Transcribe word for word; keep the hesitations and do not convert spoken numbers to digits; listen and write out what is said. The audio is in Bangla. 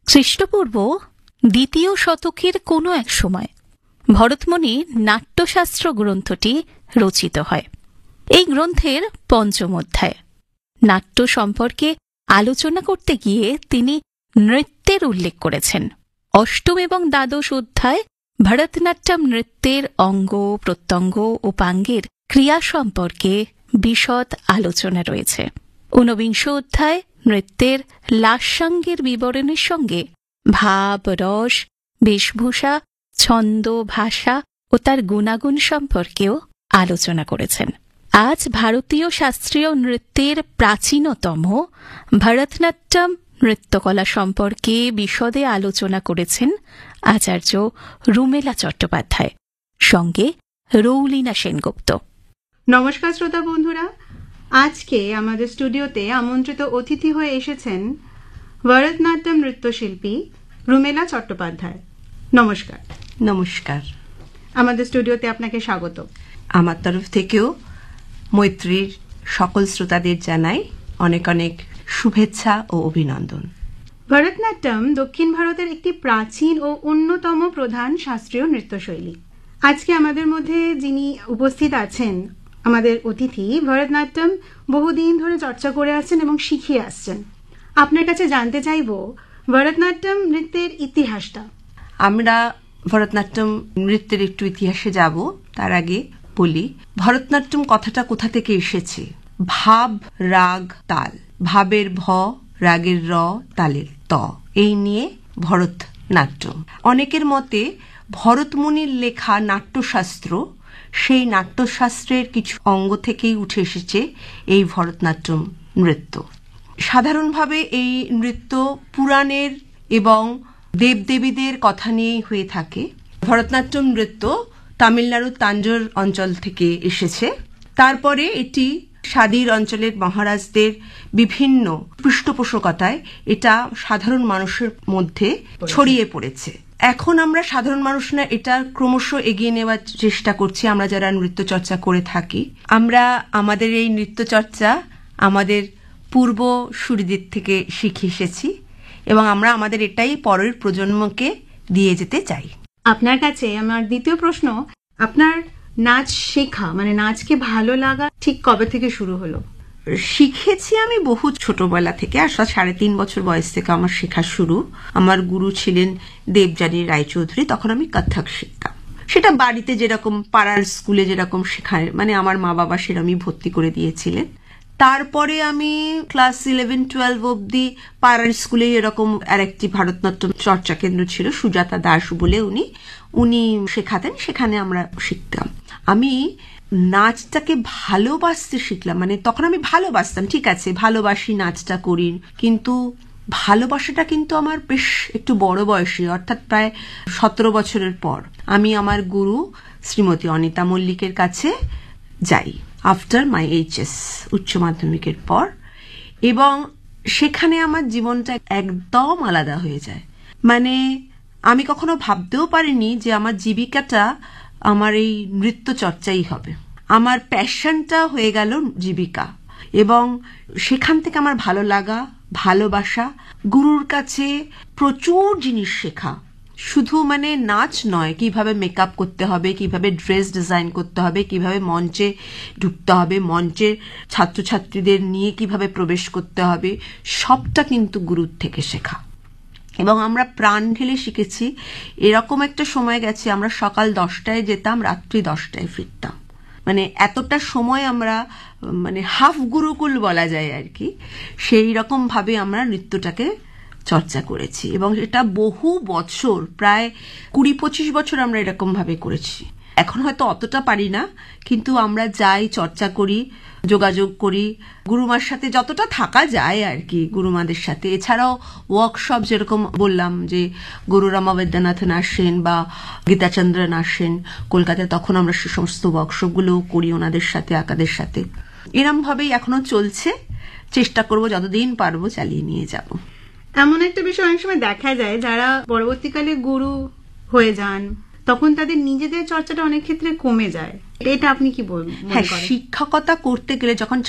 খ্রিস্টপূর্ব দ্বিতীয় শতকের কোনো এক সময় ভরতমুনির নাট্যশাস্ত্র গ্রন্থটি রচিত হয়। এই গ্রন্থের পঞ্চম অধ্যায় নাট্য সম্পর্কে আলোচনা করতে গিয়ে তিনি নৃত্যের উল্লেখ করেছেন। অষ্টম এবং দ্বাদশ অধ্যায় ভরতনাট্যম নৃত্যের অঙ্গ প্রত্যঙ্গ ও পাঙ্গের ক্রিয়া সম্পর্কে বিশদ আলোচনা রয়েছে। ঊনবিংশ অধ্যায় নৃত্যের লাস্যাঙ্গের বিবরণের সঙ্গে ভাব রস বেশভূষা ছন্দ ভাষা ও তার গুণাগুণ সম্পর্কেও আলোচনা করেছেন। আজ ভারতীয় শাস্ত্রীয় নৃত্যের প্রাচীনতম ভরতনাট্যম নৃত্যকলা সম্পর্কে বিশদে আলোচনা করেছেন আচার্য রুমেলা চট্টোপাধ্যায়, সঙ্গে রৌলিনা সেনগুপ্ত। নমস্কার শ্রোতা বন্ধুরা, আজকে আমাদের স্টুডিওতে আমন্ত্রিত অতিথি হয়ে এসেছেন ভরতনাট্যম নৃত্যশিল্পী রুমেলা চট্টোপাধ্যায়। নমস্কার। নমস্কার। আমাদের স্টুডিওতে আপনাকে স্বাগত। আমার তরফ থেকেও মৈত্রীর সকল শ্রোতাদের জানাই অনেক অনেক শুভেচ্ছা ও অভিনন্দন। ভরতনাট্যম দক্ষিণ ভারতের একটি প্রাচীন ও অন্যতম প্রধান শাস্ত্রীয় নৃত্যশৈলী। আজকে আমাদের মধ্যে যিনি উপস্থিত আছেন আমাদের অতিথি ভরতনাট্যম বহুদিন ধরে চর্চা করে আসছেন এবং শিখিয়ে আসছেন। আপনার কাছে জানতে চাইব ভরতনাট্যম নৃত্যের ইতিহাসটা। আমরা ভরতনাট্যম নৃত্যের একটু ইতিহাসে যাব, তার আগে বলি ভরতনাট্যম কথাটা কোথা থেকে এসেছে। ভাব রাগ তাল, ভাবের ভ, রাগের র, তালের ত, এই নিয়ে ভরতনাট্যম। অনেকের মতে ভরতমুনির লেখা নাট্যশাস্ত্র, সেই নাট্যশাস্ত্রের কিছু অঙ্গ থেকেই উঠে এসেছে এই ভরতনাট্যম নৃত্য। সাধারণভাবে এই নৃত্য পুরাণের এবং দেবদেবীদের কথা নিয়েই হয়ে থাকে। ভরতনাট্যম নৃত্য তামিলনাড়ুর তাঞ্জোর অঞ্চল থেকে এসেছে। তারপরে এটি স্বাদির অঞ্চলের মহারাজদের বিভিন্ন পৃষ্ঠপোষকতায় এটা সাধারণ মানুষের মধ্যে ছড়িয়ে পড়েছে। এখন আমরা সাধারণ মানুষরা এটা ক্রমশ এগিয়ে নেওয়ার চেষ্টা করছি। আমরা যারা নৃত্য চর্চা করে থাকি, আমরা আমাদের এই নৃত্য চর্চা আমাদের পূর্বসূরিদের থেকে শিখে এসেছি এবং আমরা আমাদের এটাই পরের প্রজন্মকে দিয়ে যেতে চাই। আপনার কাছে আমার দ্বিতীয় প্রশ্ন, আপনার নাচ শেখা মানে নাচকে ভালো লাগা ঠিক কবে থেকে শুরু হলো? শিখেছি আমি বহু ছোটবেলা থেকে, আসলে সাড়ে তিন বছর বয়স থেকে আমার শেখা শুরু। আমার গুরু ছিলেন দেবযানী রায়চৌধুরী। তখন আমি কত্থক শিখতাম। সেটা বাড়িতে যেরকম পাড়ার স্কুলে যেরকম শেখায়, মানে আমার মা বাবা সেরকমই ভর্তি করে দিয়েছিলেন। তারপরে আমি ক্লাস ইলেভেন টুয়েলভ অব্দি পাড়ার স্কুলে এরকম আরেকটি ভারতনাট্যম চর্চা কেন্দ্র ছিল, সুজাতা দাস বলে উনি উনি শেখাতেন, সেখানে আমরা শিখতাম। আমি নাচটাকে ভালোবাসতে শিখলাম, মানে তখন আমি ভালোবাসতাম, ঠিক আছে ভালোবাসি নাচটা করি, কিন্তু ভালোবাসাটা কিন্তু আমার বেশ একটু বড় বয়সে, অর্থাৎ প্রায় সতেরো বছরের পর আমি আমার গুরু শ্রীমতী অনিতা মল্লিকের কাছে যাই আফটার মাই এইচএস, উচ্চ মাধ্যমিকের পর, এবং সেখানে আমার জীবনটা একদম আলাদা হয়ে যায়। মানে আমি কখনো ভাবতেও পারিনি যে আমার জীবিকাটা আমার এই নৃত্য চর্চাই হবে। আমার প্যাশনটা হয়ে গেল জীবিকা, এবং সেখান থেকে আমার ভালো লাগা ভালোবাসা, গুরুর কাছে প্রচুর জিনিস শেখা। শুধু মানে নাচ নয়, কিভাবে মেকআপ করতে হবে, কিভাবে ড্রেস ডিজাইন করতে হবে, কিভাবে মঞ্চে ঢুকতে হবে, মঞ্চে ছাত্রছাত্রীদের নিয়ে কিভাবে প্রবেশ করতে হবে, সবটা কিন্তু গুরুর থেকে শেখা। এবং আমরা প্রাণ ঢেলে শিখেছি। এরকম একটা সময় গেছে আমরা সকাল দশটায় যেতাম, রাত্রি দশটায় ফিরতাম। মানে এতটা সময় আমরা মানে হাফ গুরুকুল বলা যায় আর কি, সেই রকম ভাবে আমরা নৃত্যটাকে চর্চা করেছি এবং এটা বহু বছর, প্রায় কুড়ি পঁচিশ বছর আমরা এরকম ভাবে করেছি। এখন হয়তো অতটা পারি না, কিন্তু আমরা যাই, চর্চা করি, যোগাযোগ করি গুরুমার সাথে যতটা থাকা যায় আর কি, গুরুমাদের সাথে। এছাড়াও ওয়ার্কশপ, যেরকম বললাম যে গুরু রামা বৈদ্যনাথন আসেন বা গীতাচন্দ্রন আসেন কলকাতায়, তখন আমরা সে সমস্ত ওয়ার্কশপগুলো করি ওনাদের সাথে, আকাদের সাথে। এরম ভাবেই এখনো চলছে, চেষ্টা করব যতদিন পারবো চালিয়ে নিয়ে যাব। এমন একটা বিষয় অনেক সময় দেখা যায়, যারা পরবর্তীকালে গুরু হয়ে যান তখন তাদের নিজেদের চর্চাটা অনেক ক্ষেত্রে কমে যায়, এটা আপনি কি বলবেন? হ্যাঁ, শিক্ষকতা করতে গেলে যখন